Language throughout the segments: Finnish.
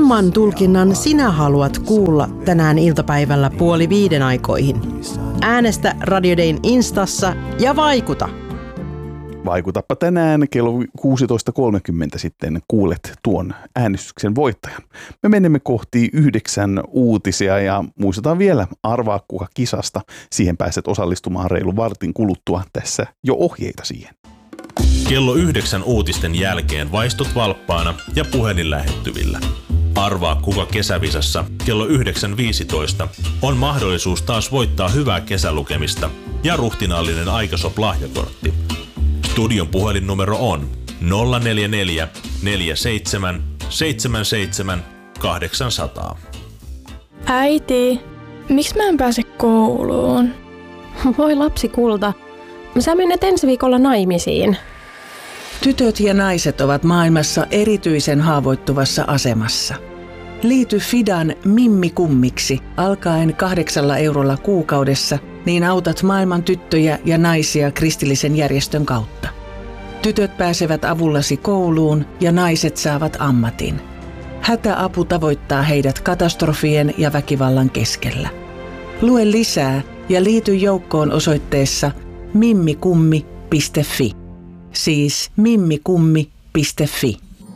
Kumman tulkinnan sinä haluat kuulla tänään iltapäivällä 4:30 aikoihin? Äänestä Radio Dayn Instassa ja vaikuta! Vaikutappa tänään kello 16.30 sitten kuulet tuon äänestyksen voittajan. Me menemme kohti 9 uutisia ja muistutan vielä arvaa kuka kisasta. Siihen pääset osallistumaan reilun vartin kuluttua, tässä jo ohjeita siihen. Kello 9 uutisten jälkeen vaistut valppaana ja puhelin lähettyvillä. Arvaa kuka kesävisassa kello 9.15 on mahdollisuus taas voittaa hyvää kesälukemista ja ruhtinaallinen Aikasop-lahjakortti. Studion puhelinnumero on 044 47 77 800. Äiti, miksi mä en pääse kouluun? Voi lapsi kulta, sä menet ensi viikolla naimisiin. Tytöt ja naiset ovat maailmassa erityisen haavoittuvassa asemassa. Liity Fidan Mimmi-kummiksi alkaen 8 eurolla kuukaudessa, niin autat maailman tyttöjä ja naisia kristillisen järjestön kautta. Tytöt pääsevät avullasi kouluun ja naiset saavat ammatin. Hätäapu tavoittaa heidät katastrofien ja väkivallan keskellä. Lue lisää ja liity joukkoon osoitteessa mimmikummi.fi. Siis mimmikummi.fi.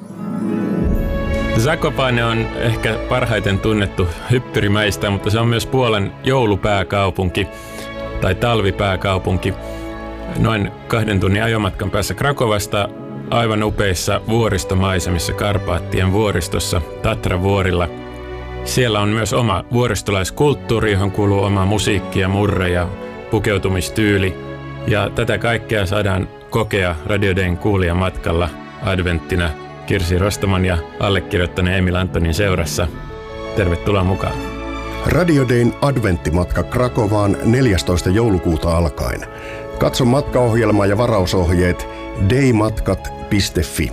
Zakopane on ehkä parhaiten tunnettu hyppyrimäistä, mutta se on myös Puolan joulupääkaupunki tai talvipääkaupunki. Noin 2 tunnin ajomatkan päässä Krakovasta aivan upeissa vuoristomaisemissa Karpaattien vuoristossa Tatravuorilla. Siellä on myös oma vuoristolaiskulttuuri, johon kuuluu oma musiikki ja murre ja pukeutumistyyli. Ja tätä kaikkea saadaan kokea Radio Dayn kuulijamatkalla adventtina Kirsi Rostaman ja allekirjoittaneen Emil Antonin seurassa. Tervetuloa mukaan. Radio Dayn adventtimatka Krakovaan 14. joulukuuta alkaen. Katso matkaohjelma ja varausohjeet daymatkat.fi.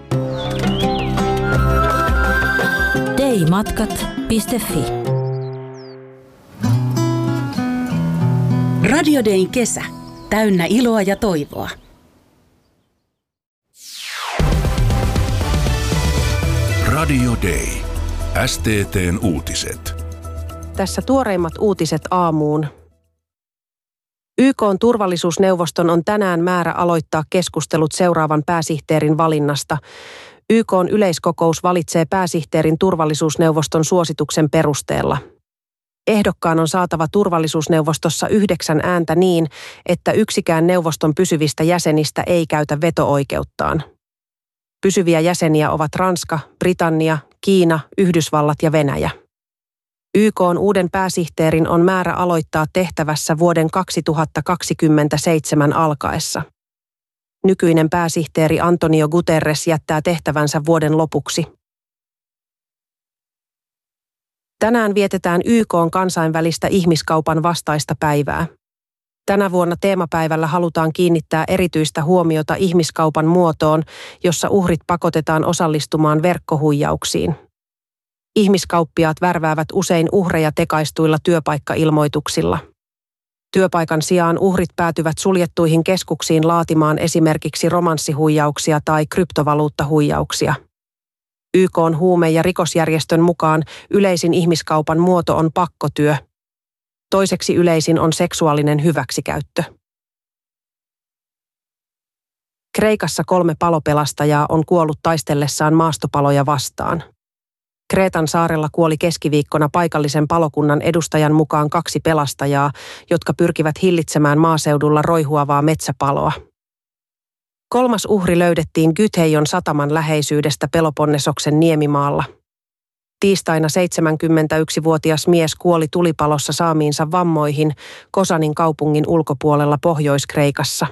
daymatkat.fi. Radio Dayn kesä. Täynnä iloa ja toivoa. Radio Day. STT:n uutiset. Tässä tuoreimmat uutiset aamuun. YK:n turvallisuusneuvoston on tänään määrä aloittaa keskustelut seuraavan pääsihteerin valinnasta. YK:n yleiskokous valitsee pääsihteerin turvallisuusneuvoston suosituksen perusteella. Ehdokkaan on saatava turvallisuusneuvostossa 9 ääntä niin, että yksikään neuvoston pysyvistä jäsenistä ei käytä veto-oikeuttaan. Pysyviä jäseniä ovat Ranska, Britannia, Kiina, Yhdysvallat ja Venäjä. YK:n uuden pääsihteerin on määrä aloittaa tehtävässä vuoden 2027 alkaessa. Nykyinen pääsihteeri Antonio Guterres jättää tehtävänsä vuoden lopuksi. Tänään vietetään YK:n kansainvälistä ihmiskaupan vastaista päivää. Tänä vuonna teemapäivällä halutaan kiinnittää erityistä huomiota ihmiskaupan muotoon, jossa uhrit pakotetaan osallistumaan verkkohuijauksiin. Ihmiskauppiaat värväävät usein uhreja tekaistuilla työpaikkailmoituksilla. Työpaikan sijaan uhrit päätyvät suljettuihin keskuksiin laatimaan esimerkiksi romanssihuijauksia tai kryptovaluuttahuijauksia. YK:n huume- ja rikosjärjestön mukaan yleisin ihmiskaupan muoto on pakkotyö. Toiseksi yleisin on seksuaalinen hyväksikäyttö. Kreikassa 3 palopelastajaa on kuollut taistellessaan maastopaloja vastaan. Kreetan saarella kuoli keskiviikkona paikallisen palokunnan edustajan mukaan 2 pelastajaa, jotka pyrkivät hillitsemään maaseudulla roihuavaa metsäpaloa. 3. uhri löydettiin Gytheion sataman läheisyydestä Peloponnesoksen niemimaalla. Tiistaina 71-vuotias mies kuoli tulipalossa saamiinsa vammoihin Kosanin kaupungin ulkopuolella Pohjois-Kreikassa.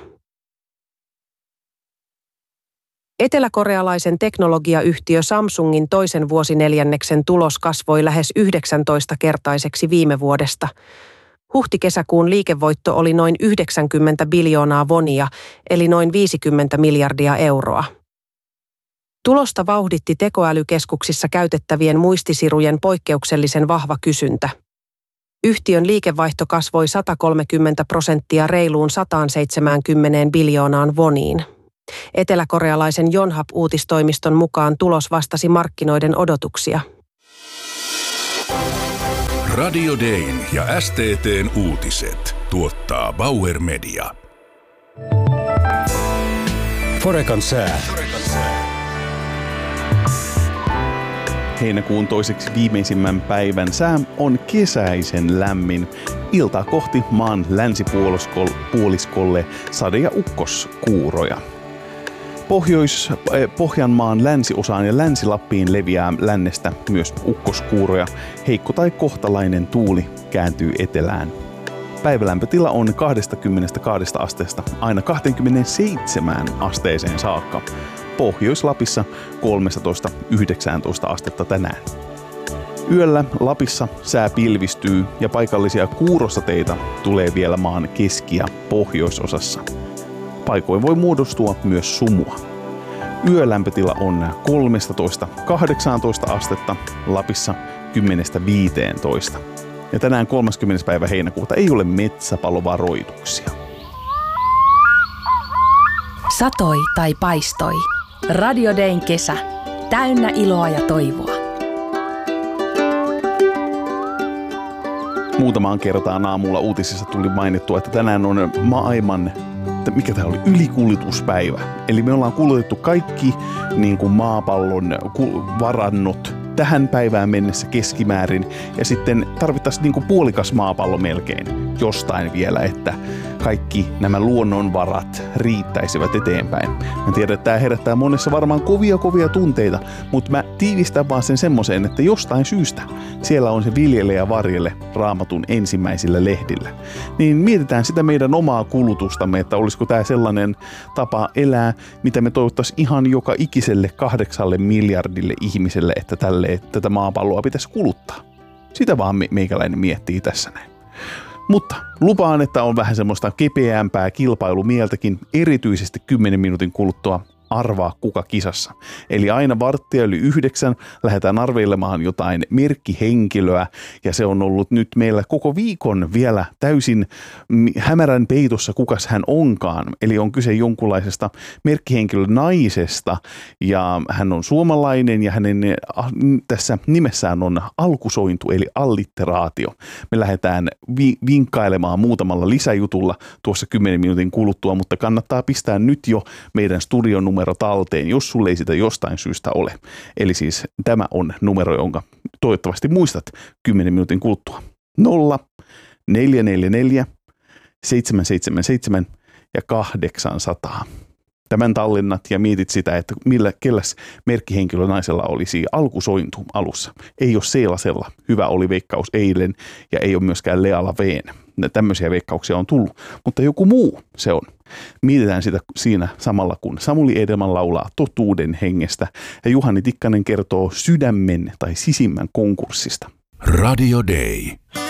Eteläkorealaisen teknologiayhtiö Samsungin toisen vuosineljänneksen tulos kasvoi lähes 19-kertaiseksi viime vuodesta. Huhti-kesäkuun liikevoitto oli noin 90 biljoonaa wonia, eli noin 50 miljardia euroa. Tulosta vauhditti tekoälykeskuksissa käytettävien muistisirujen poikkeuksellisen vahva kysyntä. Yhtiön liikevaihto kasvoi 130% reiluun 170 biljoonaan woniin. Eteläkorealaisen Yonhap-uutistoimiston mukaan tulos vastasi markkinoiden odotuksia. Radio Dayn ja STT:n uutiset tuottaa Bauer Media. Forekan sää. Heinäkuun toiseksi viimeisimmän päivän sää on kesäisen lämmin. Iltaa kohti maan länsipuoliskolle sade- ja ukkoskuuroja. Pohjanmaan länsiosaan ja Länsi-Lappiin leviää lännestä myös ukkoskuuroja. Heikko tai kohtalainen tuuli kääntyy etelään. Päivälämpötila on 22 asteesta aina 27 asteeseen saakka. Pohjois-Lapissa 13-19 astetta tänään. Yöllä Lapissa sää pilvistyy ja paikallisia kuurosateita tulee vielä maan keski- ja pohjoisosassa. Paikoin voi muodostua myös sumua. Yölämpötila on 13-18 astetta, Lapissa 10-15. Ja tänään 30. päivä heinäkuuta ei ole metsäpalovaroituksia. Satoi tai paistoi. Radio Dayn kesä. Täynnä iloa ja toivoa. Muutamaan kertaan aamulla uutisissa tuli mainittua, että tänään on maailman ylikulutuspäivä. Eli me ollaan kulutettu kaikki niin kuin maapallon varannot tähän päivään mennessä keskimäärin. Ja sitten tarvittaisiin niin kuin puolikas maapallo melkein jostain vielä, että kaikki nämä luonnonvarat riittäisivät eteenpäin. Mä tiedän, että tämä herättää monessa varmaan kovia tunteita, mutta mä tiivistän vaan sen semmoiseen, että jostain syystä siellä on se viljele ja varjele Raamatun ensimmäisillä lehdillä. Niin mietitään sitä meidän omaa kulutustamme, että olisiko tämä sellainen tapa elää, mitä me toivottaisiin ihan joka ikiselle 8 miljardille ihmiselle, että tätä maapalloa pitäisi kuluttaa. Sitä vaan meikäläinen miettii tässä näin. Mutta lupaan, että on vähän semmoista kepeämpää kilpailumieltäkin, erityisesti 10 minuutin kuluttua arvaa kuka kisassa. Eli aina 8:45 lähdetään arveilemaan jotain merkkihenkilöä, ja se on ollut nyt meillä koko viikon vielä täysin hämärän peitossa, kukas hän onkaan. Eli on kyse jonkunlaisesta merkkihenkilön naisesta, ja hän on suomalainen, ja hänen tässä nimessään on alkusointu, eli allitteraatio. Me lähdetään vinkkailemaan muutamalla lisäjutulla tuossa 10 minuutin kuluttua, mutta kannattaa pistää nyt jo meidän studion numero talteen, jos sulle ei sitä jostain syystä ole. Eli siis tämä on numero, jonka toivottavasti muistat 10 minuutin kuluttua. 0 444 777 ja 800. Tämän tallinnat ja mietit sitä, että kelläs merkkihenkilö naisella olisi alkusointu alussa. Ei ole Seelasella. Hyvä oli veikkaus eilen ja ei ole myöskään Lea Laveen. Tämmöisiä veikkauksia on tullut, mutta joku muu se on. Mietitään sitä siinä samalla, kun Samuli Edelman laulaa Totuuden hengestä ja Juhani Tikkanen kertoo sydämen tai sisimmän konkurssista. Radio Day.